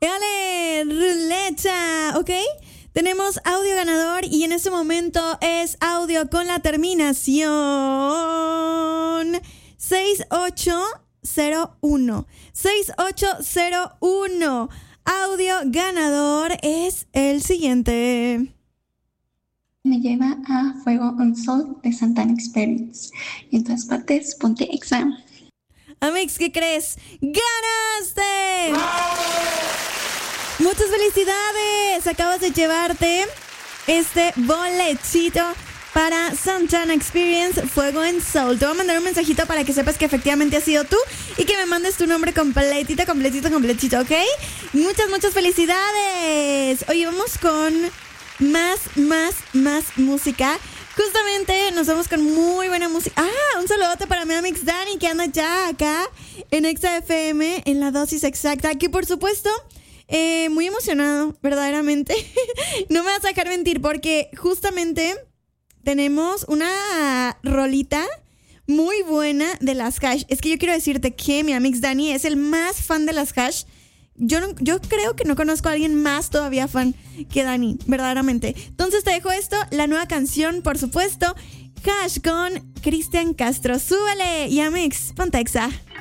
Dale, ruleta, ¿ok? Tenemos audio ganador y en este momento es audio con la terminación 6801. 6801. Audio ganador es el siguiente. Me lleva a Fuego on Soul de Santana Experience. Y en todas partes, ponte exam. Amix, ¿qué crees? ¡Ganaste! ¡Muchas felicidades! Acabas de llevarte este boletito para Santana Experience Fuego en Soul. Te voy a mandar un mensajito para que sepas que efectivamente has sido tú y que me mandes tu nombre completito, ¿ok? Muchas felicidades. Oye, vamos con más música. Justamente nos vamos con muy buena música. Un saludote para mi Amix Dani, que anda ya acá en Exa FM, en la dosis exacta. Aquí, por supuesto, muy emocionado, verdaderamente. No me vas a dejar mentir, porque justamente tenemos una rolita muy buena de las Hash. Es que yo quiero decirte que mi Amix Dani es el más fan de las Hash. Yo creo que no conozco a alguien más todavía fan que Dani, verdaderamente. Entonces te dejo esto, la nueva canción, por supuesto, Hash con Cristian Castro. ¡Súbele! Y Amix, ponte Exa.